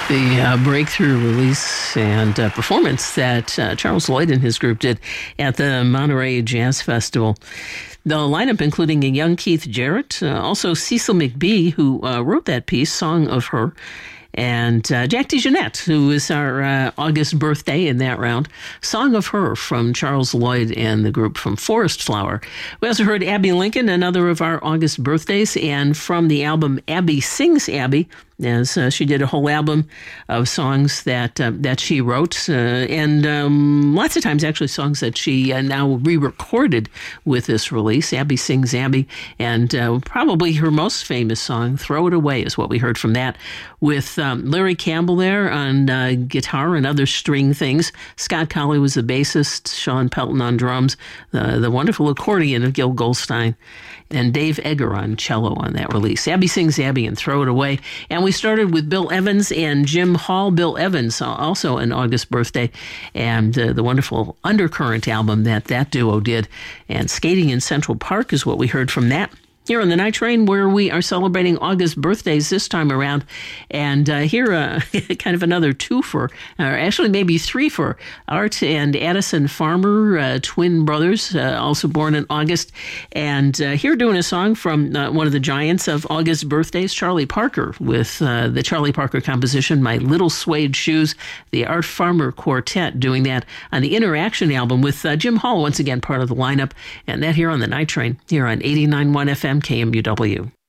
The breakthrough release and performance that Charles Lloyd and his group did at the Monterey Jazz Festival. The lineup including a young Keith Jarrett, also Cecil McBee, who wrote that piece, Song of Her, and Jack DeJohnette, who is our August birthday in that round. Song of Her from Charles Lloyd and the group from Forest Flower. We also heard Abby Lincoln, another of our August birthdays, and from the album Abby Sings Abby, as she did a whole album of songs that she wrote, and lots of times actually songs that she now re-recorded with this release. Abby Sings Abby, and probably her most famous song, Throw It Away, is what we heard from that, with Larry Campbell there on guitar and other string things. Scott Colley was the bassist, Sean Pelton on drums, the wonderful accordion of Gil Goldstein, and Dave Egger on cello on that release. Abby Sings Abby and Throw It Away. And we started with Bill Evans and Jim Hall. Bill Evans, also an August birthday, and the wonderful Undercurrent album that duo did. And Skating in Central Park is what we heard from that. Here on the Night Train, where we are celebrating August birthdays this time around. And here, kind of another twofer, or actually maybe three for Art and Addison Farmer, twin brothers, also born in August. And here doing a song from one of the giants of August birthdays, Charlie Parker, with the Charlie Parker composition, My Little Suede Shoes, the Art Farmer Quartet doing that on the Interaction album with Jim Hall, once again part of the lineup. And that here on the Night Train, here on 89.1 FM. KMUW.